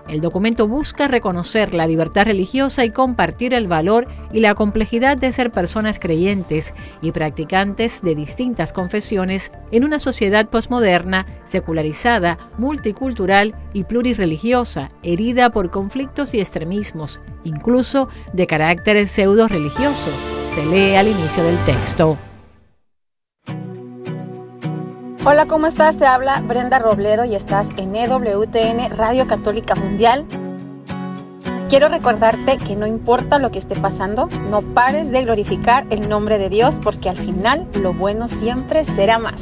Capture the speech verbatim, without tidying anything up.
El documento busca reconocer la libertad religiosa y compartir el valor y la complejidad de ser personas creyentes y practicantes de distintas confesiones en una sociedad posmoderna, secularizada, multicultural y plurirreligiosa, herida por conflictos y extremismos, incluso de carácter pseudo-religioso. Se lee al inicio del texto. Hola, ¿cómo estás? Te habla Brenda Robledo y estás en E W T N Radio Católica Mundial. Quiero recordarte que no importa lo que esté pasando, no pares de glorificar el nombre de Dios porque al final lo bueno siempre será más.